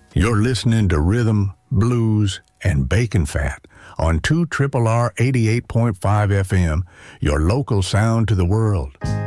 You're listening to Rhythm, Blues, and Bacon Fat on 2 R R 88.5 FM, your local sound to the world.